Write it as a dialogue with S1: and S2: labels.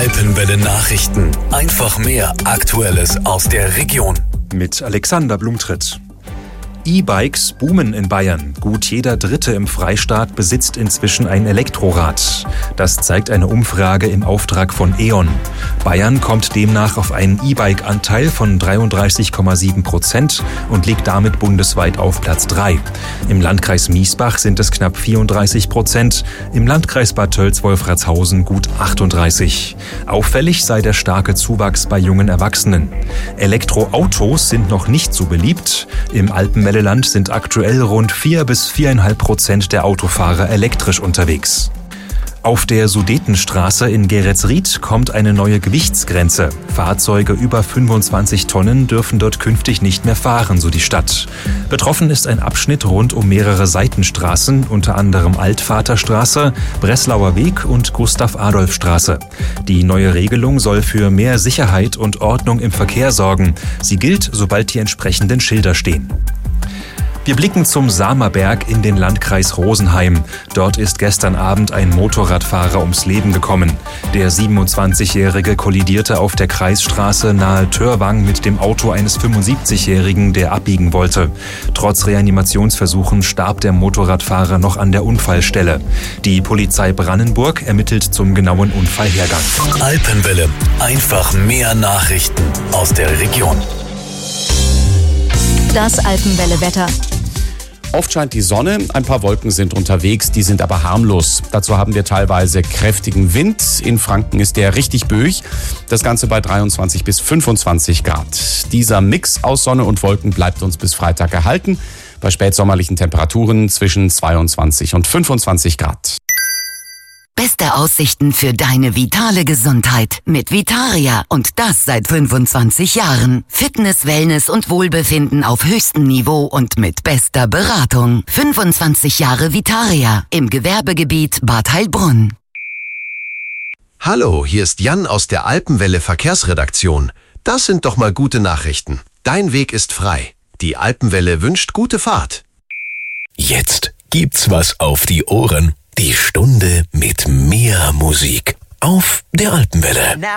S1: Alpenwelle Nachrichten. Einfach mehr Aktuelles aus der Region.
S2: Mit Alexander Blumtritt. E-Bikes boomen in Bayern. Gut jeder Dritte im Freistaat besitzt inzwischen ein Elektrorad. Das zeigt eine Umfrage im Auftrag von E.ON. Bayern kommt demnach auf einen E-Bike-Anteil von 33,7% und liegt damit bundesweit auf Platz 3. Im Landkreis Miesbach sind es knapp 34%, im Landkreis Bad Tölz-Wolfratshausen gut 38%. Auffällig sei der starke Zuwachs bei jungen Erwachsenen. Elektroautos sind noch nicht so beliebt. Im Alpenwelleland sind aktuell rund 4 bis 4,5% der Autofahrer elektrisch unterwegs. Auf der Sudetenstraße in Geretsried kommt eine neue Gewichtsgrenze. Fahrzeuge über 25 Tonnen dürfen dort künftig nicht mehr fahren, so die Stadt. Betroffen ist ein Abschnitt rund um mehrere Seitenstraßen, unter anderem Altvaterstraße, Breslauer Weg und Gustav-Adolf-Straße. Die neue Regelung soll für mehr Sicherheit und Ordnung im Verkehr sorgen. Sie gilt, sobald die entsprechenden Schilder stehen. Wir blicken zum Samerberg in den Landkreis Rosenheim. Dort ist gestern Abend ein Motorradfahrer ums Leben gekommen. Der 27-Jährige kollidierte auf der Kreisstraße nahe Törwang mit dem Auto eines 75-Jährigen, der abbiegen wollte. Trotz Reanimationsversuchen starb der Motorradfahrer noch an der Unfallstelle. Die Polizei Brandenburg ermittelt zum genauen Unfallhergang.
S1: Alpenwelle. Einfach mehr Nachrichten aus der Region.
S3: Das Alpenwelle-Wetter.
S4: Oft scheint die Sonne, ein paar Wolken sind unterwegs, die sind aber harmlos. Dazu haben wir teilweise kräftigen Wind. In Franken ist der richtig böig. Das Ganze bei 23 bis 25 Grad. Dieser Mix aus Sonne und Wolken bleibt uns bis Freitag erhalten. Bei spätsommerlichen Temperaturen zwischen 22 und 25 Grad.
S5: Beste Aussichten für deine vitale Gesundheit mit Vitaria und das seit 25 Jahren. Fitness, Wellness und Wohlbefinden auf höchstem Niveau und mit bester Beratung. 25 Jahre Vitaria im Gewerbegebiet Bad Heilbrunn.
S6: Hallo, hier ist Jan aus der Alpenwelle Verkehrsredaktion. Das sind doch mal gute Nachrichten. Dein Weg ist frei. Die Alpenwelle wünscht gute Fahrt.
S1: Jetzt gibt's was auf die Ohren. Die Stunde mit mehr Musik auf der Alpenwelle.